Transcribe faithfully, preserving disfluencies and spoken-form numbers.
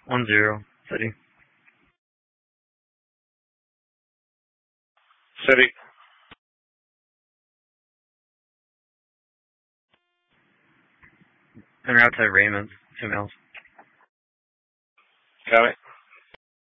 One zero. City. City. En route to Raymond. Two mils. Got it.